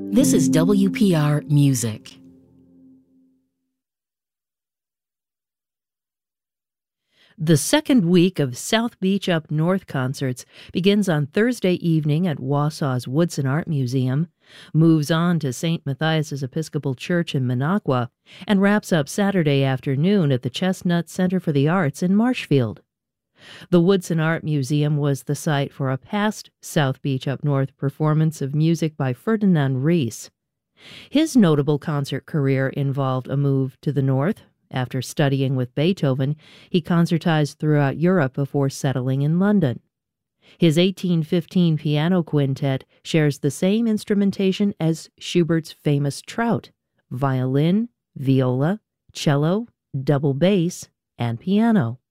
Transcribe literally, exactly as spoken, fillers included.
This is W P R Music. The second week of South Beach Up North concerts begins on Thursday evening at Wausau's Woodson Art Museum, moves on to Saint Matthias's Episcopal Church in Minocqua, and wraps up Saturday afternoon at the Chestnut Center for the Arts in Marshfield. The Woodson Art Museum was the site for a past South Beach Up North performance of music by Ferdinand Ries. His notable concert career involved a move to the north. After studying with Beethoven, he concertized throughout Europe before settling in London. His eighteen fifteen piano quintet shares the same instrumentation as Schubert's famous Trout: violin, viola, cello, double bass, and piano.